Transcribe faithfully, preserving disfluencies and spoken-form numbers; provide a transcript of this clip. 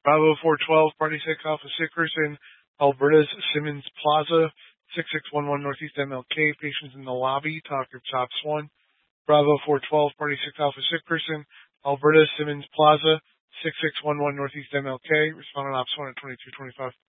Bravo four twelve, Party six Alpha six person, Alberta's Simmons Plaza, six six one one Northeast M L K, patients in the lobby, talk of Chops one. Bravo four twelve, Party six Alpha six person, Alberta Simmons Plaza, six six one one Northeast M L K, respondent ops one at twenty-two twenty-five.